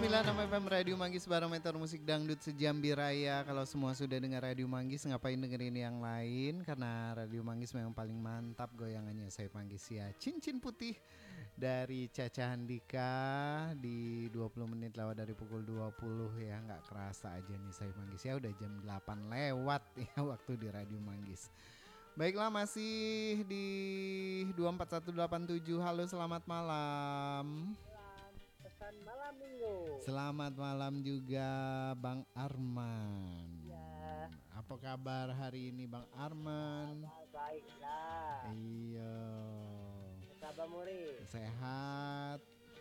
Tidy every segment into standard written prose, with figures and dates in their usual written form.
106,6 FM Radio Manggis, barometer musik dangdut sejambi raya. Kalau semua sudah dengar Radio Manggis, ngapain dengerin yang lain? Karena Radio Manggis memang paling mantap goyangannya. Saya Manggis ya, Cincin Putih dari Caca Handika di 20 menit lewat dari pukul 20 ya. Nggak kerasa aja nih saya Manggis ya, udah jam 8 lewat ya waktu di Radio Manggis. Baiklah, masih di 24187. Halo, selamat malam. Pesan malam minggu. Selamat malam juga Bang Arman. Ya. Apa kabar hari ini Bang Arman? Baiklah. Iya. Kabar Muri. Sehat.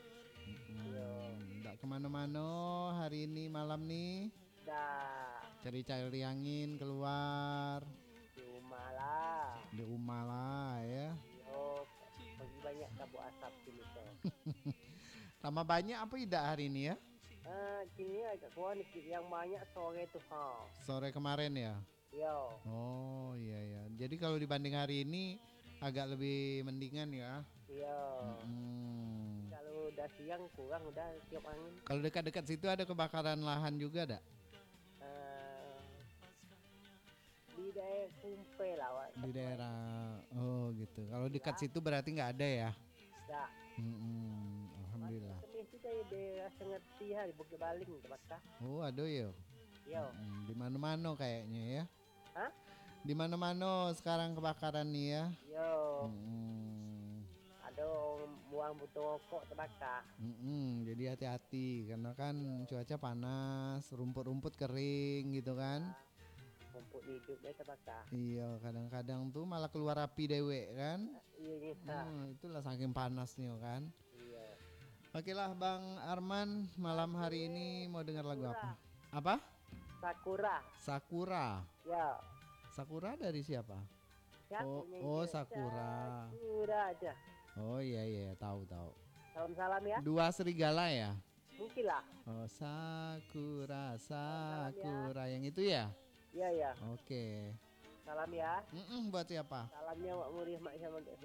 Nggak kemana-mana hari ini malam nih. Dah. Cari-cari angin keluar. Di rumah lah. Di rumah lah ya. Yo, bagi banyak kabut asap sini tuh. Tambah banyak apa tidak hari ini ya? Kini agak kurang dikit, yang banyak sore tuh ha. Sore kemarin ya? Yo. Oh iya ya. Jadi kalau dibanding hari ini agak lebih mendingan ya. Yo. Hmm. Kalau udah siang kurang udah tiup angin. Kalau dekat-dekat situ ada kebakaran lahan juga ada? Di daerah Kumpe lah, Wak. Di daerah, oh gitu. Kalau dekat situ berarti nggak ada ya? Dah. Alhamdulillah. Kami itu dari daerah Sengerti ha, di Bukit Baling terbakar. Oh aduh yo. Yo. Di mana-mana kayaknya ya. Hah? Di mana-mana sekarang kebakaran nih ya. Yo. Mm-mm. Ada buang botol rokok terbakar. Jadi hati-hati karena kan cuaca panas, rumput-rumput kering gitu kan. Rumput hidup dia terbakar. Iya, kadang-kadang tuh malah keluar api dewe kan. Iya, Itulah saking panasnya kan. Iya. Oke lah Bang Arman, malam hari ini mau dengar lagu apa? Apa? Sakura. Sakura. Ya. Sakura dari siapa? Ya, Oh Sakura. Sakura aja. Oh iya tahu. Salam-salam ya. Dua serigala ya? Mungkin lah. Oh Sakura. Ya. Yang itu ya? Iya. Oke. Salam ya. Buat siapa? Salamnya Mak Murih Mak Syamad.